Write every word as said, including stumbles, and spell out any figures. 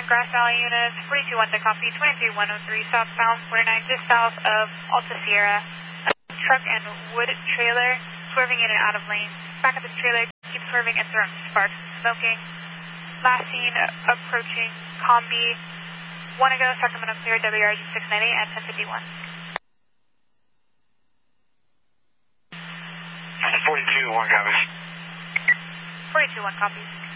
Grass Valley units, forty-two one to copy, twenty-three one oh three southbound, forty-nine just south of Alta Sierra. A truck and wood trailer swerving in and out of lane. Back of this trailer keeps swerving and throwing sparks, smoking. Last seen approaching Combi. One ago, Sacramento clear, W R G six ninety-eight at ten fifty-one. forty-two one copies. forty-two one copies.